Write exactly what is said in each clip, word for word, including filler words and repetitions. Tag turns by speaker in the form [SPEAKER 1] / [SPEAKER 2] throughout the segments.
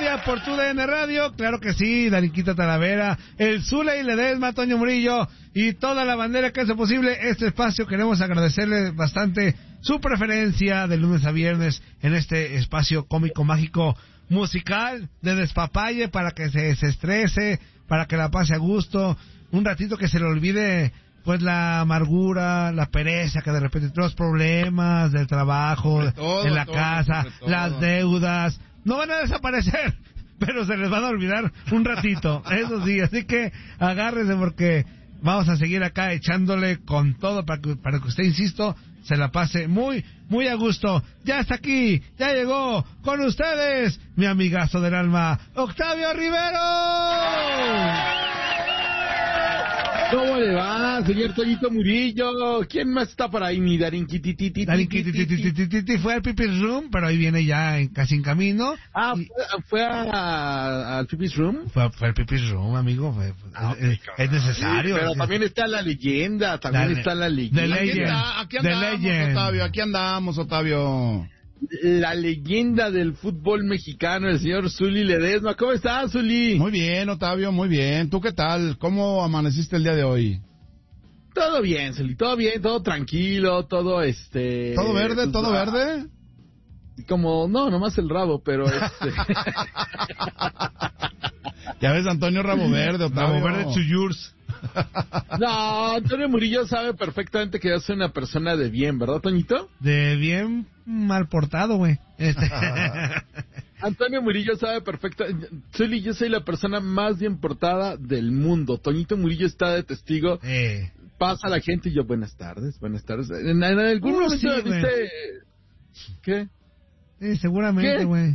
[SPEAKER 1] media por tu D N Radio, claro que sí, Daniquita Talavera, el Zule y Ledesma, Toño Murillo y toda la bandera que hace posible este espacio. Queremos agradecerle bastante su preferencia de lunes a viernes en este espacio cómico, mágico, musical, de despapalle, para que se desestrese, para que la pase a gusto, un ratito que se le olvide pues la amargura, la pereza, que de repente los problemas del trabajo, todo, en la todo, casa, las deudas, no van a desaparecer, pero se les van a olvidar un ratito, eso sí, así que agárrense porque vamos a seguir acá echándole con todo para que, para que usted, insisto, se la pase muy, muy a gusto. Ya está aquí, ya llegó con ustedes, mi amigazo del alma, Octavio Rivero.
[SPEAKER 2] ¿Cómo le va, señor Toñito Murillo? ¿Quién más está por ahí, mi Darinquititititi?
[SPEAKER 1] Darinquititititi fue al Pipis Room, pero ahí viene ya en, casi en camino.
[SPEAKER 2] Ah, y... ¿fue, fue a, al Pipis Room?
[SPEAKER 1] Fue, fue al Pipis Room, amigo. Fue,
[SPEAKER 2] ah,
[SPEAKER 1] es, es necesario.
[SPEAKER 2] Sí, pero
[SPEAKER 1] sí.
[SPEAKER 2] También está la leyenda, también la, está la leyenda.
[SPEAKER 3] Aquí, está, aquí andamos, Octavio, aquí andamos, Octavio.
[SPEAKER 2] La leyenda del fútbol mexicano, el señor Zuli Ledesma. ¿Cómo estás, Zuli?
[SPEAKER 3] Muy bien, Octavio, muy bien. ¿Tú qué tal? ¿Cómo amaneciste el día de hoy?
[SPEAKER 2] Todo bien, Zuli, todo bien, todo tranquilo, todo este...
[SPEAKER 3] ¿Todo verde, pues, todo ah, verde?
[SPEAKER 2] Como, no, nomás el rabo, pero este...
[SPEAKER 3] Ya ves, Antonio Rabo Verde, Octavio.
[SPEAKER 1] Rabo Verde to yours.
[SPEAKER 2] No, Antonio Murillo sabe perfectamente que yo soy una persona de bien, ¿verdad, Toñito?
[SPEAKER 1] De bien mal portado, güey. Este...
[SPEAKER 2] Antonio Murillo sabe perfecto. Zuli, yo soy la persona más bien portada del mundo. Toñito Murillo está de testigo.
[SPEAKER 1] Eh.
[SPEAKER 2] Pasa la gente y yo, buenas tardes, buenas tardes. En, en algún
[SPEAKER 1] uh,
[SPEAKER 2] momento
[SPEAKER 1] sí,
[SPEAKER 2] viste... ¿Qué?
[SPEAKER 1] Sí, seguramente, güey.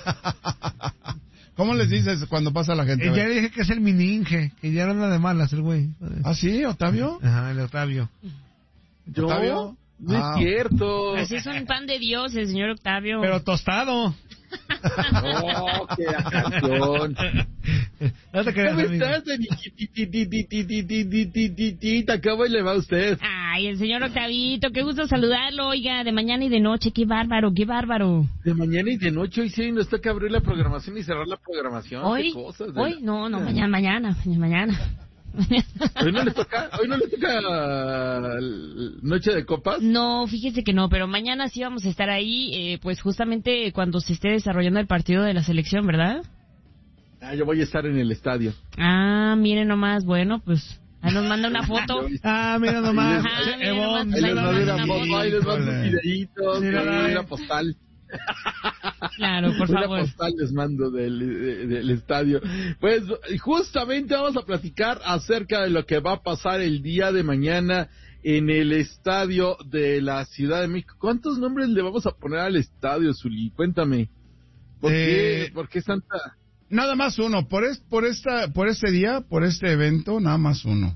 [SPEAKER 3] ¿Cómo les dices cuando pasa la gente?
[SPEAKER 1] Eh, ya dije que es el mininge, que ya no anda de malas el güey.
[SPEAKER 3] ¿Ah, sí, Octavio?
[SPEAKER 1] Ajá, el Octavio.
[SPEAKER 2] ¿Yo?
[SPEAKER 3] ¿Octavio?
[SPEAKER 2] No
[SPEAKER 3] ah.
[SPEAKER 2] es cierto.
[SPEAKER 4] Así es un pan de Dios el señor Octavio.
[SPEAKER 1] Pero tostado.
[SPEAKER 2] Oh, qué acanción.
[SPEAKER 1] No te creas,
[SPEAKER 2] ¿Cómo
[SPEAKER 1] amigo.
[SPEAKER 2] estás, ¿Cómo le va a usted?
[SPEAKER 4] Ay, el señor Octavito, qué gusto saludarlo, oiga, de mañana y de noche, qué bárbaro, qué bárbaro.
[SPEAKER 2] De mañana y de noche, hoy sí nos toca abrir la programación y cerrar la programación.
[SPEAKER 4] Hoy,
[SPEAKER 2] ¿Qué cosas
[SPEAKER 4] hoy,
[SPEAKER 2] la...
[SPEAKER 4] no, no, mañana, mañana, mañana.
[SPEAKER 2] ¿Hoy no le toca, hoy no le toca uh, Noche de Copas?
[SPEAKER 4] No, fíjese que no, pero mañana sí vamos a estar ahí, eh, pues justamente cuando se esté desarrollando el partido de la selección, ¿verdad?
[SPEAKER 2] Ah, yo voy a estar en el estadio.
[SPEAKER 4] Ah, miren nomás, bueno, pues ahí nos manda una foto.
[SPEAKER 1] Ah, mira nomás.
[SPEAKER 4] Ajá, mira
[SPEAKER 1] Evon,
[SPEAKER 4] nomás,
[SPEAKER 2] ahí les mando una foto,
[SPEAKER 4] foto.
[SPEAKER 2] ahí les mando un videíto, una postal.
[SPEAKER 4] Claro, por
[SPEAKER 2] una
[SPEAKER 4] favor.
[SPEAKER 2] Una postal les mando del, de, del estadio. Pues justamente vamos a platicar acerca de lo que va a pasar el día de mañana en el estadio de la Ciudad de México. ¿Cuántos nombres le vamos a poner al estadio, Zuli? Cuéntame. ¿Por
[SPEAKER 3] eh,
[SPEAKER 2] qué? ¿Por qué Santa?
[SPEAKER 3] Nada más uno. Por es, por esta, por este día, por este evento, nada más uno.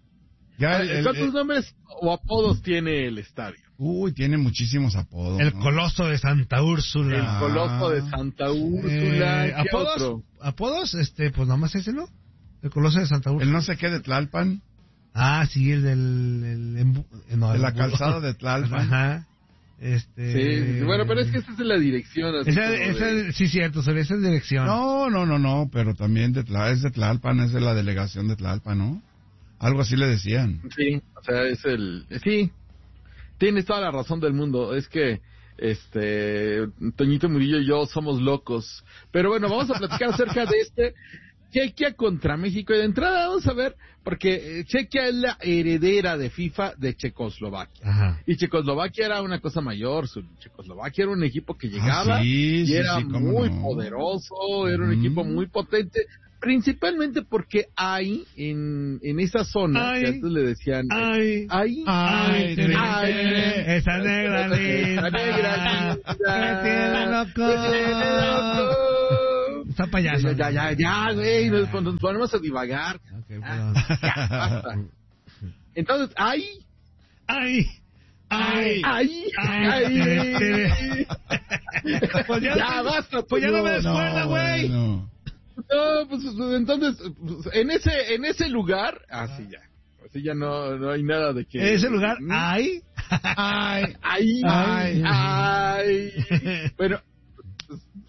[SPEAKER 2] Ya el, ¿Cuántos el, nombres o apodos tiene el estadio?
[SPEAKER 3] Uy, tiene muchísimos apodos.
[SPEAKER 1] El
[SPEAKER 3] ¿no?
[SPEAKER 1] Coloso de Santa Úrsula.
[SPEAKER 2] El Coloso de Santa Úrsula.
[SPEAKER 1] Eh, ¿Apodos? Otro? ¿Apodos? Este, pues nada más ese, ¿no? El Coloso de Santa Úrsula.
[SPEAKER 3] El no sé qué de Tlalpan.
[SPEAKER 1] Ah, sí, el del... El, el,
[SPEAKER 3] no, de la calzada de Tlalpan.
[SPEAKER 1] Ajá. Este...
[SPEAKER 2] Sí, bueno, pero es que esa es la dirección.
[SPEAKER 1] Esa, esa, de... Sí, cierto, sobre esa es dirección.
[SPEAKER 3] No, no, no, no, pero también de Tlalpan, es de Tlalpan, es de la delegación de Tlalpan, ¿no? Algo así le decían.
[SPEAKER 2] Sí, o sea, es el... Sí, tienes toda la razón del mundo. Es que, este, Toñito Murillo y yo somos locos. Pero bueno, vamos a platicar acerca de este Chequia contra México. Y de entrada vamos a ver, porque Chequia es la heredera de FIFA de Checoslovaquia.
[SPEAKER 1] Ajá.
[SPEAKER 2] Y Checoslovaquia era una cosa mayor. Checoslovaquia era un equipo que llegaba
[SPEAKER 3] ah, sí,
[SPEAKER 2] y
[SPEAKER 3] sí,
[SPEAKER 2] era
[SPEAKER 3] sí,
[SPEAKER 2] muy
[SPEAKER 3] no.
[SPEAKER 2] poderoso, era un mm. equipo muy potente. Principalmente porque hay en, en esa zona,
[SPEAKER 1] ay,
[SPEAKER 2] que antes le decían,
[SPEAKER 1] ay,
[SPEAKER 2] ay,
[SPEAKER 1] ay, ay, ay esa negra linda,
[SPEAKER 2] esa negra linda,
[SPEAKER 1] me tiene loco,
[SPEAKER 2] me tiene loco.
[SPEAKER 1] Está payaso.
[SPEAKER 2] Ya, ya, ya, güey, nos, nos ponemos a divagar.
[SPEAKER 1] Okay,
[SPEAKER 2] ah, ya, basta. Entonces, ay,
[SPEAKER 1] ay,
[SPEAKER 2] ay, ay, ay, ay.
[SPEAKER 1] Pues ya,
[SPEAKER 2] ya basta,
[SPEAKER 1] pues ya no me descuerda, güey.
[SPEAKER 3] No, no.
[SPEAKER 2] No, pues entonces, pues, en ese en ese lugar, así ah, ya, así ya no no hay nada de que...
[SPEAKER 1] En ese lugar, ay,
[SPEAKER 2] ay, ay, ay, ay. Bueno, pues, pues,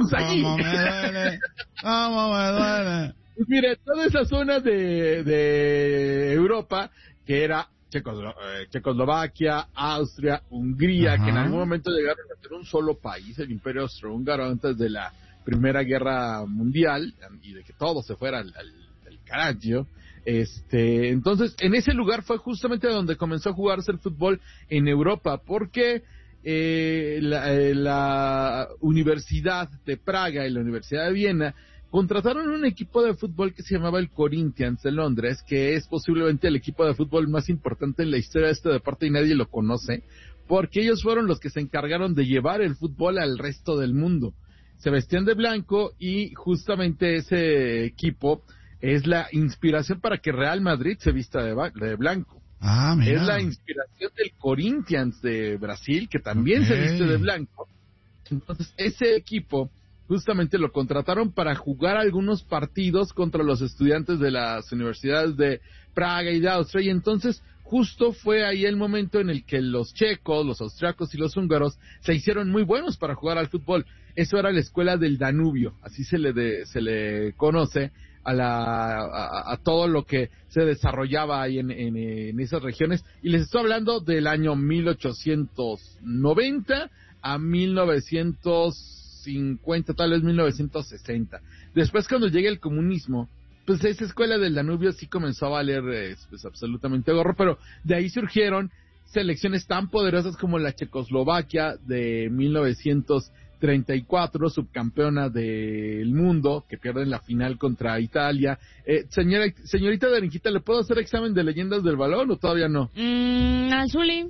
[SPEAKER 2] pues allí.
[SPEAKER 3] ¿Cómo me duele? ¿Cómo me duele?
[SPEAKER 2] Pues mire, toda esa zona de, de Europa, que era Checoslo eh, Checoslovaquia, Austria, Hungría,
[SPEAKER 3] Ajá.
[SPEAKER 2] que en algún momento llegaron a ser un solo país, el Imperio Austrohúngaro, antes de la Primera Guerra Mundial, y de que todo se fuera al, al, al carajo. Este, entonces, en ese lugar fue justamente donde comenzó a jugarse el fútbol en Europa, porque eh, la, eh, la Universidad de Praga y la Universidad de Viena contrataron un equipo de fútbol que se llamaba el Corinthians de Londres, que es posiblemente el equipo de fútbol más importante en la historia de este deporte y nadie lo conoce, porque ellos fueron los que se encargaron de llevar el fútbol al resto del mundo. Se vestían de blanco y justamente ese equipo es la inspiración para que Real Madrid se vista de, de blanco.
[SPEAKER 3] Ah, mira.
[SPEAKER 2] Es la inspiración del Corinthians de Brasil, que también okay. se viste de blanco. Entonces, ese equipo justamente lo contrataron para jugar algunos partidos contra los estudiantes de las universidades de Praga y de Austria, y entonces justo fue ahí el momento en el que los checos, los austriacos y los húngaros se hicieron muy buenos para jugar al fútbol. Eso era la escuela del Danubio, así se le de, se le conoce a la a, a todo lo que se desarrollaba ahí en, en, en esas regiones, y les estoy hablando del año mil ochocientos noventa a mil novecientos cincuenta, tal vez mil novecientos sesenta. Después, cuando llegue el comunismo, pues esa escuela del Danubio sí comenzó a valer eh, pues, absolutamente gorro, pero de ahí surgieron selecciones tan poderosas como la Checoslovaquia de mil novecientos treinta y cuatro, subcampeona del mundo, que pierde en la final contra Italia. Eh, señora, señorita Darinquita, ¿le puedo hacer examen de leyendas del balón o todavía no?
[SPEAKER 4] Mm, al Zuli.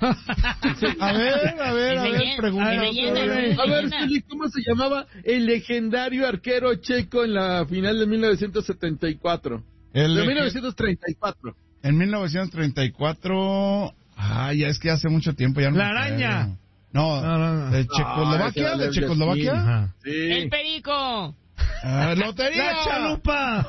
[SPEAKER 3] A ver, a ver, a ver, pregunta.
[SPEAKER 2] A ver, Zuli, ¿cómo se llamaba el legendario arquero checo en la final de mil novecientos setenta y cuatro?
[SPEAKER 3] El
[SPEAKER 2] de mil novecientos treinta y cuatro.
[SPEAKER 3] En mil novecientos treinta y cuatro... Ah, ya es que hace mucho tiempo ya no.
[SPEAKER 1] La araña.
[SPEAKER 3] No, no, no, no. ¿De Checoslovaquia? ¿De Checoslovaquia?
[SPEAKER 2] Sí.
[SPEAKER 4] El Perico.
[SPEAKER 3] Ah, ¡Lotería!
[SPEAKER 1] ¡La chalupa!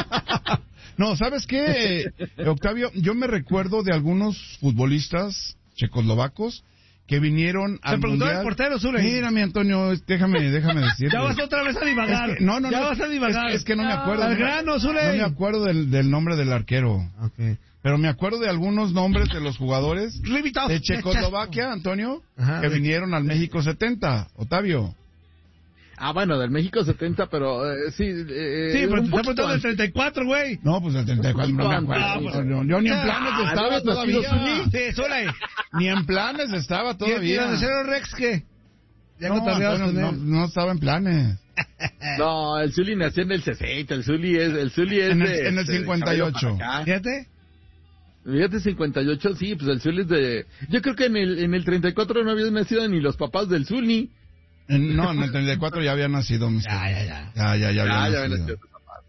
[SPEAKER 3] No, ¿sabes qué, Octavio? Yo me recuerdo de algunos futbolistas checoslovacos que vinieron al
[SPEAKER 1] preguntó
[SPEAKER 3] mundial.
[SPEAKER 1] El portero, Zule.
[SPEAKER 3] Mira, mi Antonio, déjame, déjame decirte.
[SPEAKER 1] Ya vas otra vez a divagar.
[SPEAKER 3] Es que, no, no,
[SPEAKER 1] ya
[SPEAKER 3] no.
[SPEAKER 1] vas a divagar.
[SPEAKER 3] Es, es que no me acuerdo.
[SPEAKER 1] Al grano, Zule.
[SPEAKER 3] No me acuerdo del, del nombre del arquero.
[SPEAKER 1] Okay.
[SPEAKER 3] Pero me acuerdo de algunos nombres de los jugadores de Checoslovaquia, Antonio, Ajá, que vinieron al México setenta, Octavio.
[SPEAKER 2] Ah, bueno, del México setenta, pero eh, sí... Eh,
[SPEAKER 1] sí, pero te está preguntando del treinta y cuatro, güey.
[SPEAKER 3] No, pues del treinta y cuatro, no me acuerdo. Ah, pues, yo, yo ni en planes ah, estaba todavía.
[SPEAKER 1] Sí, Zule.
[SPEAKER 3] Ni en planes estaba todavía.
[SPEAKER 1] ¿Y el cero Rex qué?
[SPEAKER 3] Ya no, Antonio, no, no estaba en planes.
[SPEAKER 2] No, el Zuli nació en el sesenta, el Zuli es... El Zuli es
[SPEAKER 3] en, el,
[SPEAKER 2] de,
[SPEAKER 3] en el cincuenta y ocho.
[SPEAKER 1] Fíjate.
[SPEAKER 2] Fíjate, cincuenta y ocho, sí, pues el Zuli es de... Yo creo que en el, en el treinta y cuatro no habían nacido ni los papás del Zuli.
[SPEAKER 3] En, no, en el treinta y cuatro ya había nacido. Mis
[SPEAKER 1] ya, ya, ya.
[SPEAKER 3] Ya, ya, ya,
[SPEAKER 2] ya,
[SPEAKER 3] había
[SPEAKER 2] ya
[SPEAKER 3] nacido.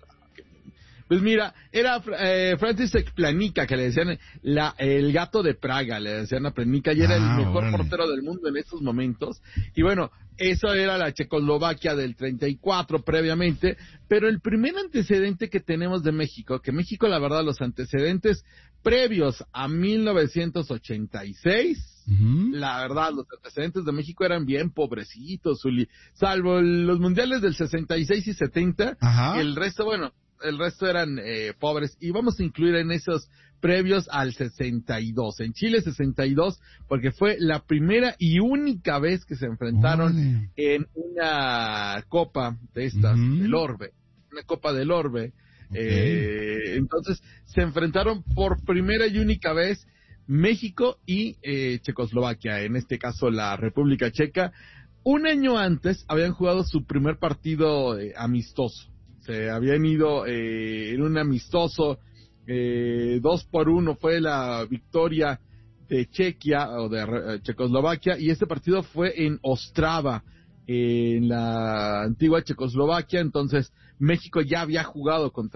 [SPEAKER 2] Pues mira, era eh, František Planica, que le decían la, el gato de Praga, le decían a Planica, y era ah, el mejor órale. portero del mundo en estos momentos. Y bueno, eso era la Checoslovaquia del treinta y cuatro previamente, pero el primer antecedente que tenemos de México, que México, la verdad, los antecedentes previos a mil novecientos ochenta y seis, uh-huh. la verdad, los antecedentes de México eran bien pobrecitos, Zuli. Salvo los mundiales del sesenta y seis y setenta, Ajá. el resto, bueno, el resto eran eh, pobres, y vamos a incluir en esos previos al sesenta y dos, en Chile sesenta y dos, porque fue la primera y única vez que se enfrentaron Vale. en una copa de estas, uh-huh. del Orbe, una copa del Orbe, okay. eh, entonces se enfrentaron por primera y única vez México y eh, Checoslovaquia, en este caso la República Checa. Un año antes habían jugado su primer partido eh, amistoso. Se habían ido eh, en un amistoso, eh, dos por uno fue la victoria de Chequia o de uh, Checoslovaquia, y este partido fue en Ostrava, eh, en la antigua Checoslovaquia. Entonces México ya había jugado contra